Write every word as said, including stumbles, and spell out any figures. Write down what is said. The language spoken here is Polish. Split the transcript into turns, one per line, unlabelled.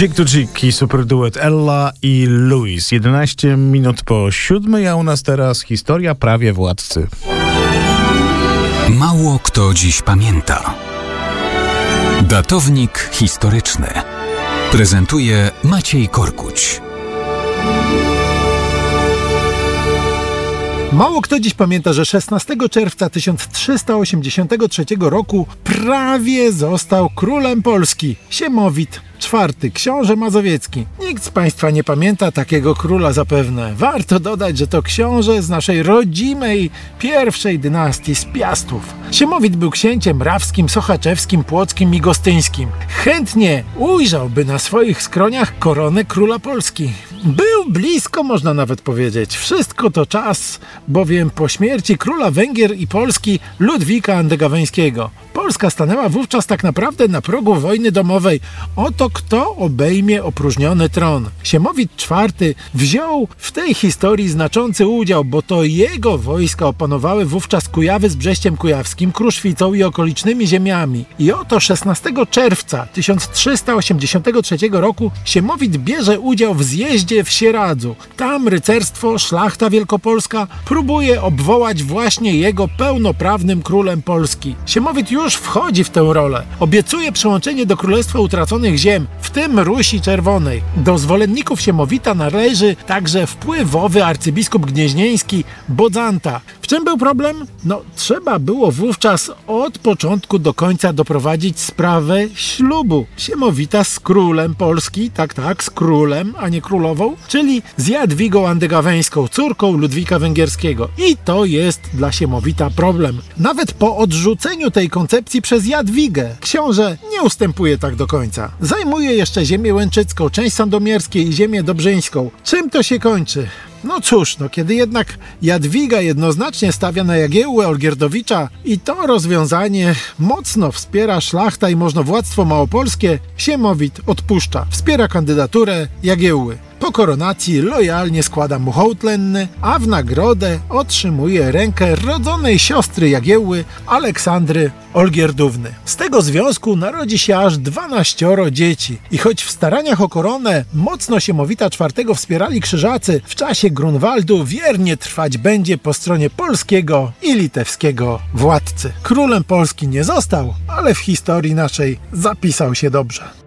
Cheek to Cheek i superduet Ella i Louis. jedenaście minut po siódmej, a u nas teraz historia prawie władcy.
Mało kto dziś pamięta. Datownik historyczny prezentuje Maciej Korkuć.
Mało kto dziś pamięta, że szesnastego czerwca tysiąc trzysta osiemdziesiątego trzeciego roku prawie został królem Polski Siemowit czwarty, książę mazowiecki. Nikt z Państwa nie pamięta takiego króla zapewne. Warto dodać, że to książę z naszej rodzimej pierwszej dynastii z Piastów. Siemowit był księciem rawskim, sochaczewskim, płockim i gostyńskim. Chętnie ujrzałby na swoich skroniach koronę króla Polski. Był blisko, można nawet powiedzieć. Wszystko to czas, bowiem po śmierci króla Węgier i Polski Ludwika Andegaweńskiego Polska stanęła wówczas tak naprawdę na progu wojny domowej. Oto kto obejmie opróżniony tron. Siemowit czwarty wziął w tej historii znaczący udział, bo to jego wojska opanowały wówczas Kujawy z Brześciem Kujawskim, Kruszwicą i okolicznymi ziemiami. I oto szesnastego czerwca tysiąc trzysta osiemdziesiątego trzeciego roku Siemowit bierze udział w zjeździe w Sieradzu. Tam rycerstwo, szlachta wielkopolska próbuje obwołać właśnie jego pełnoprawnym królem Polski. Siemowit już wchodzi w tę rolę. Obiecuje przyłączenie do Królestwa Utraconych Ziem, w tym Rusi Czerwonej. Do zwolenników Siemowita należy także wpływowy arcybiskup gnieźnieński Bodzanta. W czym był problem? No, trzeba było wówczas od początku do końca doprowadzić sprawę ślubu Siemowita z królem Polski, tak, tak, z królem, a nie królową, czyli z Jadwigą Andegaweńską, córką Ludwika Węgierskiego. I to jest dla Siemowita problem. Nawet po odrzuceniu tej koncepcji przez Jadwigę książę nie ustępuje tak do końca. Zajmuje jeszcze ziemię łęczycką, część sandomierskiej i ziemię dobrzyńską. Czym to się kończy? No cóż, no kiedy jednak Jadwiga jednoznacznie stawia na Jagiełłę Olgierdowicza i to rozwiązanie mocno wspiera szlachta i możnowładztwo małopolskie, Siemowit odpuszcza. Wspiera kandydaturę Jagiełły. Po koronacji lojalnie składa mu hołd lenny, a w nagrodę otrzymuje rękę rodzonej siostry Jagiełły, Aleksandry Olgierdówny. Z tego związku narodzi się aż dwanaścioro dzieci. I choć w staraniach o koronę mocno Siemowita czwartego wspierali Krzyżacy, w czasie Grunwaldu wiernie trwać będzie po stronie polskiego i litewskiego władcy. Królem Polski nie został, ale w historii naszej zapisał się dobrze.